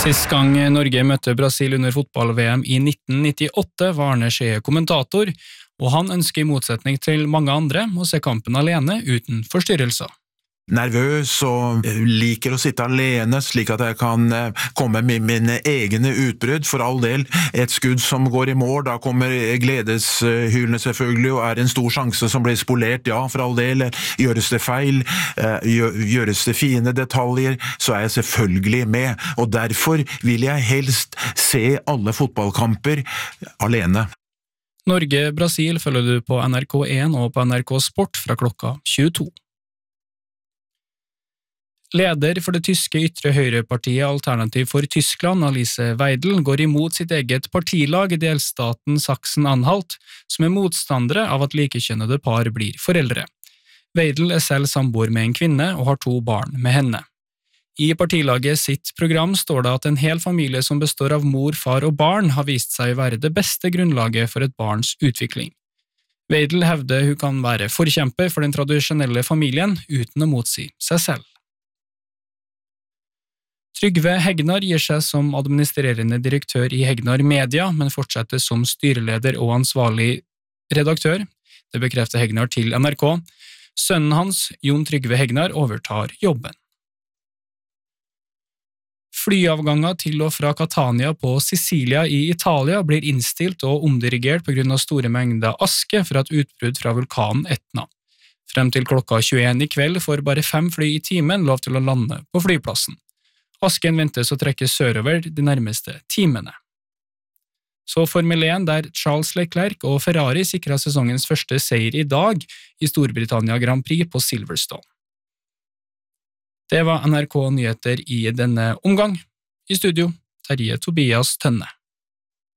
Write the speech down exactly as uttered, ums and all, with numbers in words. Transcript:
Sist gang Norge møtte Brasil under fotball-V M i nitten nittiåtte var Arne Skjee kommentator, og han ønsker i motsetning til mange andre å se kampen alene uten forstyrrelser. Nervøs og liker å sitte alene slik at jeg kan komme med mine egne utbrudd. For all del, et skudd som går i mål, da kommer gledeshylene selvfølgelig, og er en stor sjanse som blir spolert, ja, for all del. Gjøres det feil, gjøres det fine detaljer, så er jeg selvfølgelig med. Og derfor vil jeg helst se alle fotballkamper alene. Norge-Brasil følger du på N R K en og på N R K Sport fra klokka tjueto. Leder for det tyske ytre høyrepartiet Alternativ for Tyskland, Alice Weidel, går imot sitt eget partilag i delstaten Sachsen-Anhalt, som er motstandere av at likekjønnede par blir foreldre. Weidel er selv samboer med en kvinne og har to barn med henne. I partilaget sitt program står det at en hel familie som består av mor, far og barn har vist seg å være det beste grunnlaget for et barns utvikling. Weidel hevder hun kan være forkjemper for den tradisjonelle familien uten å motsi seg selv. Trygve Hegnar gir seg som administrerende direktør i Hegnar Media, men fortsetter som styreleder og ansvarlig redaktør. Det bekrefter Hegnar til N R K. Sønnen hans, Jon Trygve Hegnar, overtar jobben. Flyavganger til og fra Catania på Sicilia i Italia blir innstilt og omdirigert på grunn av store mengder aske fra et utbrudd fra vulkanen Etna. Frem til klokka tjueen i kveld får bare fem fly i timen lov til å lande på flyplassen. Asken ventes å trekke sørover de nærmeste timene. Så Formel en, der Charles Leclerc og Ferrari sikret sesongens første seier i dag i Storbritannia Grand Prix på Silverstone. Det var N R K Nyheter i denne omgang. I studio, Terje Tobias Tønne.